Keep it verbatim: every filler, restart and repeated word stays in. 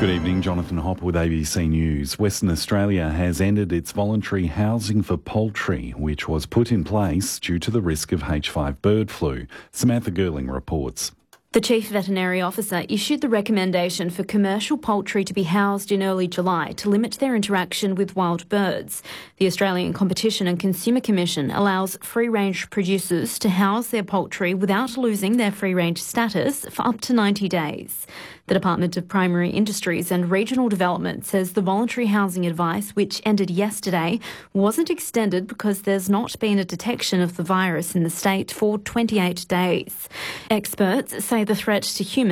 Good evening, Jonathan Hopper with A B C News. Western Australia has ended its voluntary housing for poultry, which was put in place due to the risk of H five bird flu. Samantha Girling reports. The Chief Veterinary Officer issued the recommendation for commercial poultry to be housed in early July to limit their interaction with wild birds. The Australian Competition and Consumer Commission allows free-range producers to house their poultry without losing their free-range status for up to ninety days. The Department of Primary Industries and Regional Development says the voluntary housing advice, which ended yesterday, wasn't extended because there's not been a detection of the virus in the state for twenty-eight days. Experts say the threat to humans